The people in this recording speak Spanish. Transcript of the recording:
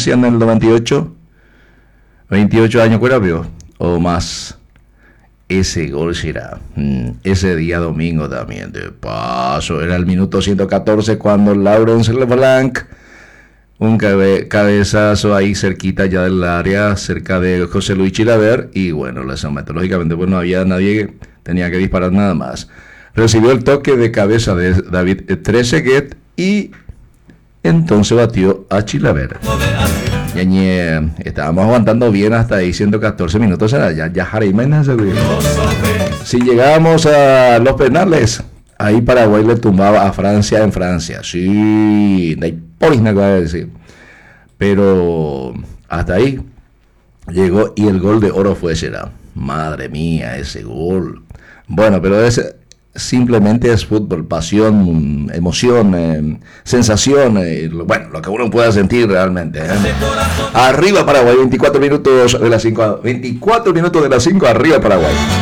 Francia en el 98. 28 años, ¿cuál o más? Ese gol será. Ese día domingo también, de paso. Era el minuto 114 cuando Laurence Leblanc, un cabezazo ahí cerquita ya del área, cerca de José Luis Chilavert. Y bueno, lógicamente pues no había nadie que tenía que disparar nada más. Recibió el toque de cabeza de David Trezeguet y entonces batió a Chilavert. Estábamos aguantando bien hasta ahí, 114 minutos. Ya Jarimenas. Si llegábamos a los penales, ahí Paraguay le tumbaba a Francia en Francia. Sí, no hay por nada que voy a decir. Pero hasta ahí llegó y el gol de oro fue será. Madre mía, ese gol. Bueno, pero ese simplemente es fútbol, pasión, emoción, sensación, bueno, lo que uno pueda sentir realmente. Arriba Paraguay, 24 minutos de las 5, arriba Paraguay.